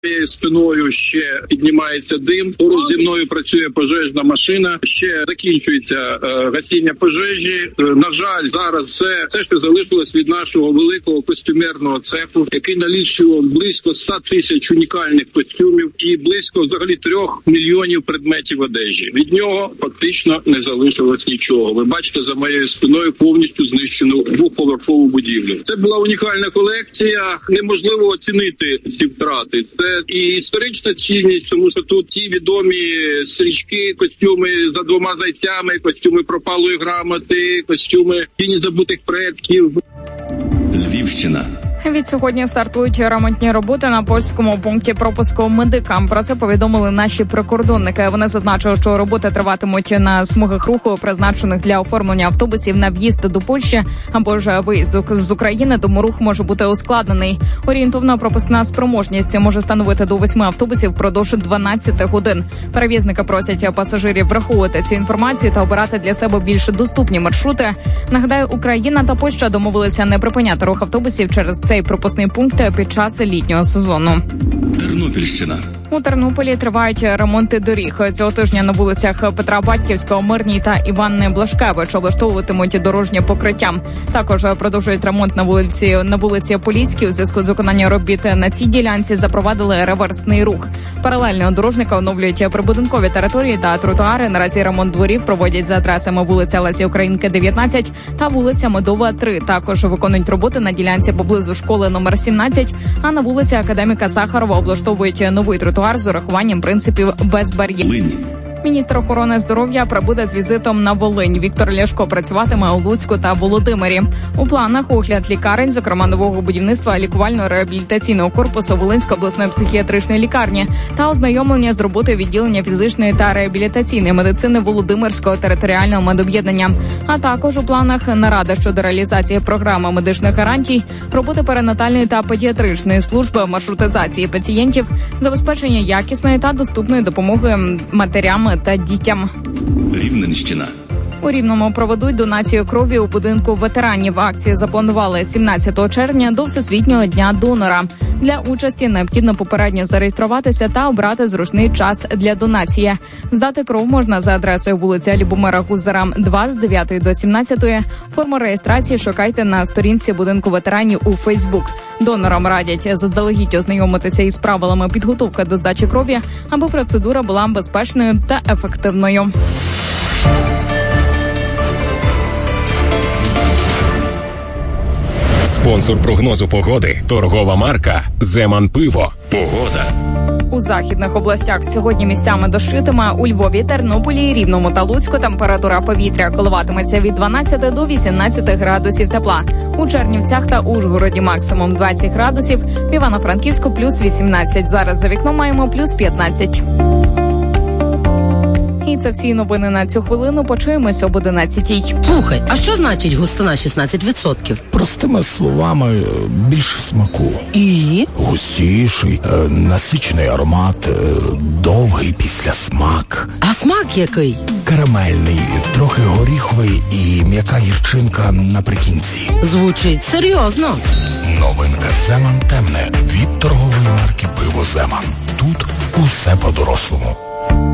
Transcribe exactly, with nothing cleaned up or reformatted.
Спиною ще піднімається дим, поруч зі мною працює пожежна машина, ще закінчується е, гасіння пожежі. Е, на жаль, зараз все, все, що залишилось від нашого великого костюмерного цеху, який налічував близько ста тисяч унікальних костюмів і близько взагалі трьох мільйонів предметів одежі. Від нього фактично не залишилось нічого. Ви бачите, за моєю спиною повністю знищену двоповерхову будівлю. Це була унікальна колекція, неможливо оцінити ці втрати. Це і історична цінність, тому що тут ті відомі стрічки, костюми за двома зайцями, костюми пропалої грамоти, костюми тіні забутих предків. Львівщина. Від сьогодні стартують ремонтні роботи на польському пункті пропуску медикам. Про це повідомили наші прикордонники. Вони зазначили, що роботи триватимуть на смугах руху, призначених для оформлення автобусів на в'їзд до Польщі або ж виїзд з України, тому рух може бути ускладнений. Орієнтовна пропускна спроможність може становити до восьми автобусів впродовж дванадцяти годин. Перевізники просять пасажирів враховувати цю інформацію та обирати для себе більш доступні маршрути. Нагадаю, Україна та Польща домовилися не припиняти рух автобусів через цей пропускний пункт під час літнього сезону. Тернопільщина. У Тернополі тривають ремонти доріг. Цього тижня на вулицях Петра Батьківського, Мирній та Іванни Блашкевич облаштовуватимуть дорожнє покриття. Також продовжують ремонт на вулиці на вулиці Поліській. У зв'язку з виконанням робіт на цій ділянці запровадили реверсний рух. Паралельно дорожника оновлюють прибудинкові території та тротуари. Наразі ремонт дворів проводять за адресами вулиця Лесі Українки, дев'ятнадцять та вулиця Медова, три. Також виконують роботи на ділянці поблизу школи номер сімнадцять, а на вулиці Академіка Сахарова облаштовують новий тротуар з урахуванням принципів безбар'єрності. Міністр охорони здоров'я прибуде з візитом на Волинь. Віктор Ляшко працюватиме у Луцьку та Володимирі. У планах огляд лікарень, зокрема нового будівництва лікувально-реабілітаційного корпусу Волинської обласної психіатричної лікарні та ознайомлення з роботою відділення фізичної та реабілітаційної медицини Володимирського територіального медоб'єднання. А також у планах нарада щодо реалізації програми медичних гарантій, роботи перинатальної та педіатричної служби, маршрутизації пацієнтів, забезпечення якісної та доступної допомоги матерям та дітям. Рівненщина. У Рівному проведуть донацію крові у будинку ветеранів. Акцію запланували сімнадцятого червня до Всесвітнього дня донора. Для участі необхідно попередньо зареєструватися та обрати зручний час для донації. Здати кров можна за адресою вулиця Любомира Гузара, два, з дев'ятої до сімнадцятої. Форму реєстрації шукайте на сторінці будинку ветеранів у Фейсбук. Донорам радять заздалегідь ознайомитися із правилами підготовки до здачі крові, аби процедура була безпечною та ефективною. Спонсор прогнозу погоди – торгова марка «Земан Пиво». Погода. У західних областях сьогодні місцями дощитиме. У Львові, Тернополі, Рівному та Луцьку температура повітря коливатиметься від дванадцяти до вісімнадцяти градусів тепла. У Чернівцях та Ужгороді максимум двадцять градусів, в Івано-Франківську плюс вісімнадцять. Зараз за вікном маємо плюс п'ятнадцять. І це всі новини на цю хвилину. Почуємось об одинадцятій. Слухай, а що значить густина шістнадцять відсотків? Простими словами, більше смаку. І? Густіший, насичений аромат, довгий післясмак. А смак який? Карамельний, трохи горіховий і м'яка гірчинка наприкінці. Звучить серйозно. Новинка «Земан темне» від торгової марки «Пиво Земан». Тут усе по-дорослому.